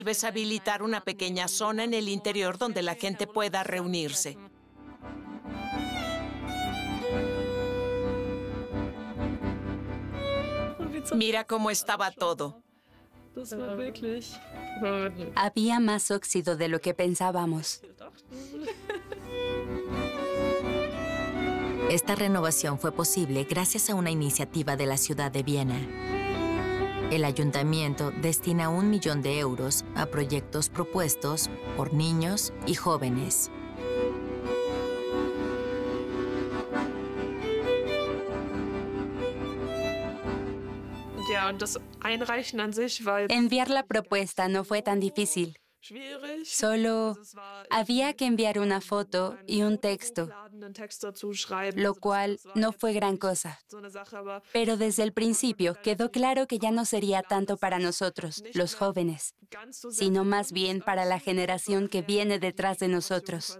vez habilitar una pequeña zona en el interior donde la gente pueda reunirse. Mira cómo estaba todo. Había más óxido de lo que pensábamos. Esta renovación fue posible gracias a una iniciativa de la ciudad de Viena. El ayuntamiento destina 1 millón de euros a proyectos propuestos por niños y jóvenes. Enviar la propuesta no fue tan difícil. Solo había que enviar una foto y un texto, lo cual no fue gran cosa. Pero desde el principio quedó claro que ya no sería tanto para nosotros, los jóvenes, sino más bien para la generación que viene detrás de nosotros.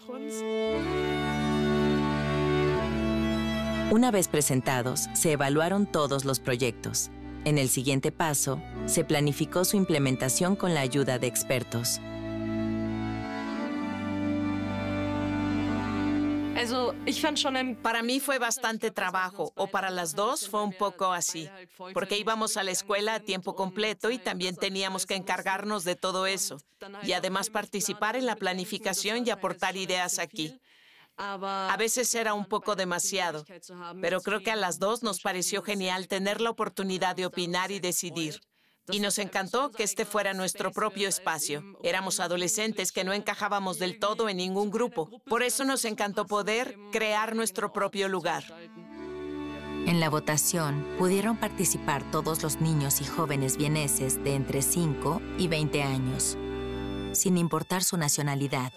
Una vez presentados, se evaluaron todos los proyectos. En el siguiente paso, se planificó su implementación con la ayuda de expertos. Para mí fue bastante trabajo, o para las dos fue un poco así, porque íbamos a la escuela a tiempo completo y también teníamos que encargarnos de todo eso, y además participar en la planificación y aportar ideas aquí. A veces era un poco demasiado, pero creo que a las dos nos pareció genial tener la oportunidad de opinar y decidir. Y nos encantó que este fuera nuestro propio espacio. Éramos adolescentes que no encajábamos del todo en ningún grupo. Por eso nos encantó poder crear nuestro propio lugar. En la votación pudieron participar todos los niños y jóvenes vieneses de entre 5 y 20 años, sin importar su nacionalidad.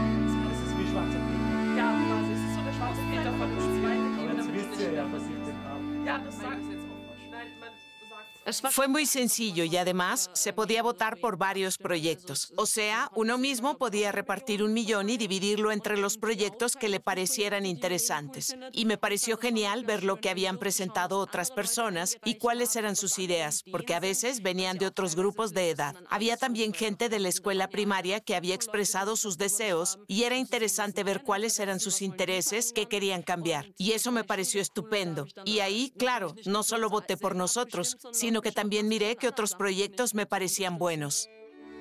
Fue muy sencillo y además se podía votar por varios proyectos. O sea, uno mismo podía repartir 1 millón y dividirlo entre los proyectos que le parecieran interesantes. Y me pareció genial ver lo que habían presentado otras personas y cuáles eran sus ideas, porque a veces venían de otros grupos de edad. Había también gente de la escuela primaria que había expresado sus deseos y era interesante ver cuáles eran sus intereses que querían cambiar. Y eso me pareció estupendo. Y ahí, claro, no solo voté por nosotros, sino que también miré que otros proyectos me parecían buenos.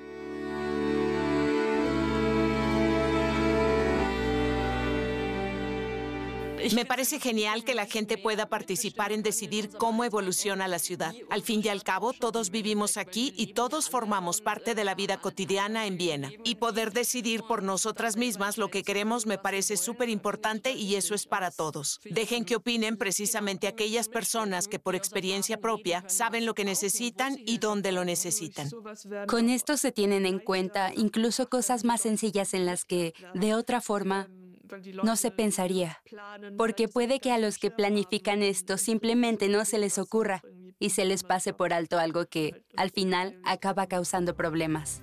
Me parece genial que la gente pueda participar en decidir cómo evoluciona la ciudad. Al fin y al cabo, todos vivimos aquí y todos formamos parte de la vida cotidiana en Viena. Y poder decidir por nosotras mismas lo que queremos me parece súper importante y eso es para todos. Dejen que opinen precisamente aquellas personas que por experiencia propia saben lo que necesitan y dónde lo necesitan. Con esto se tienen en cuenta incluso cosas más sencillas en las que, de otra forma, no se pensaría, porque puede que a los que planifican esto simplemente no se les ocurra y se les pase por alto algo que, al final, acaba causando problemas.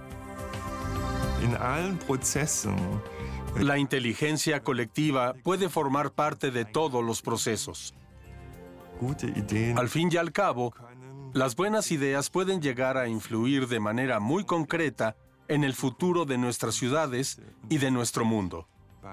La inteligencia colectiva puede formar parte de todos los procesos. Al fin y al cabo, las buenas ideas pueden llegar a influir de manera muy concreta en el futuro de nuestras ciudades y de nuestro mundo.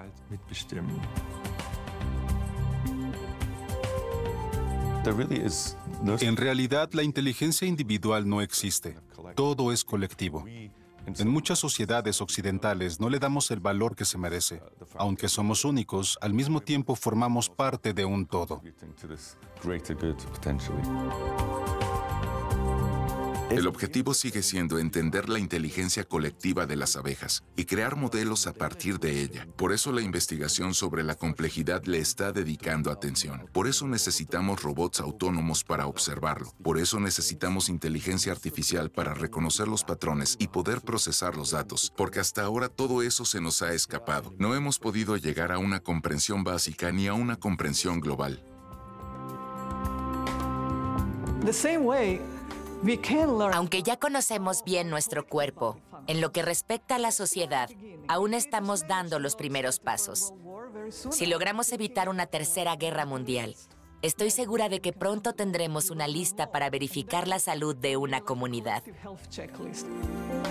En realidad, la inteligencia individual no existe. Todo es colectivo. En muchas sociedades occidentales no le damos el valor que se merece. Aunque somos únicos, al mismo tiempo formamos parte de un todo. El objetivo sigue siendo entender la inteligencia colectiva de las abejas y crear modelos a partir de ella. Por eso la investigación sobre la complejidad le está dedicando atención. Por eso necesitamos robots autónomos para observarlo. Por eso necesitamos inteligencia artificial para reconocer los patrones y poder procesar los datos. Porque hasta ahora todo eso se nos ha escapado. No hemos podido llegar a una comprensión básica ni a una comprensión global. Aunque ya conocemos bien nuestro cuerpo, en lo que respecta a la sociedad, aún estamos dando los primeros pasos. Si logramos evitar una tercera guerra mundial, Estoy segura de que pronto tendremos una lista para verificar la salud de una comunidad.